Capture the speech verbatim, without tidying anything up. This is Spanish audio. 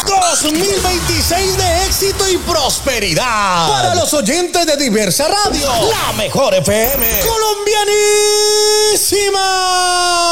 dos mil veintiséis de éxito y prosperidad para los oyentes de Diversa Radio, la mejor F M colombianísima.